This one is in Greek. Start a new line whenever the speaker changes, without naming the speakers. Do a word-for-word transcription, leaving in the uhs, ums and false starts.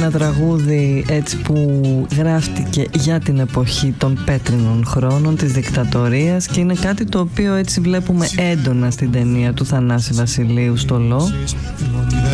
ένα τραγούδι έτσι που γράφτηκε για την εποχή των πέτρινων χρόνων της δικτατορίας και είναι κάτι το οποίο έτσι βλέπουμε έντονα στην ταινία του Θανάση Βασιλείου στο Λο.